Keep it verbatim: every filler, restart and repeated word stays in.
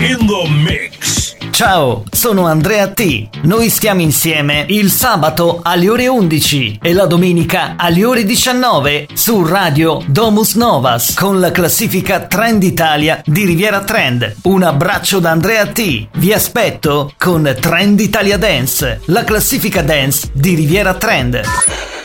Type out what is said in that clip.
in the mix. Ciao, sono Andrea T. Noi stiamo insieme il sabato alle ore undici e la domenica alle ore diciannove su Radio Domus Novas con la classifica Trend Italia di Riviera Trend. Un abbraccio da Andrea T. Vi aspetto con Trend Italia Dance, la classifica dance di Riviera Trend.